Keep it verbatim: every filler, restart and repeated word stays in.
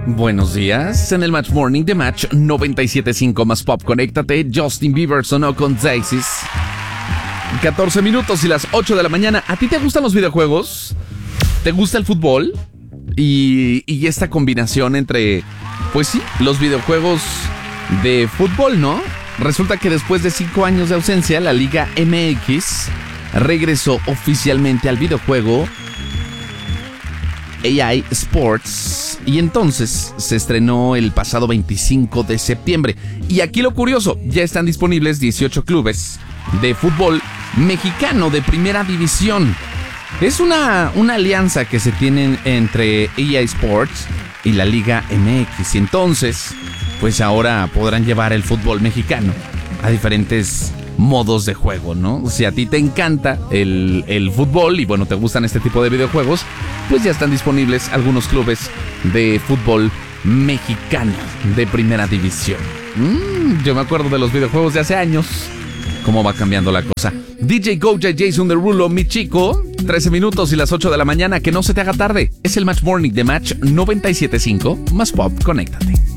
Buenos días, en el Match Morning de Match noventa y siete punto cinco más Pop, conéctate. Justin Bieber sonó con Daisies. catorce minutos y las ocho de la mañana. ¿A ti te gustan los videojuegos? ¿Te gusta el fútbol? Y, y esta combinación entre, pues sí, los videojuegos de fútbol, ¿no? Resulta que después de cinco años de ausencia, la Liga M X regresó oficialmente al videojuego A I Sports, y entonces se estrenó el pasado veinticinco de septiembre. Y aquí lo curioso, ya están disponibles dieciocho clubes de fútbol mexicano de primera división. Es una, una alianza que se tiene entre A I Sports y la Liga M X, y entonces pues ahora podrán llevar el fútbol mexicano a diferentes modos de juego, ¿no? Si a ti te encanta el, el fútbol y bueno, te gustan este tipo de videojuegos, pues ya están disponibles algunos clubes de fútbol mexicano de primera división. Mm, yo me acuerdo de los videojuegos de hace años. Cómo va cambiando la cosa. D J Goja, Jason Derulo, mi chico. trece minutos y las ocho de la mañana. Que no se te haga tarde. Es el Match Morning de Match noventa y siete punto cinco más Pop. Conéctate.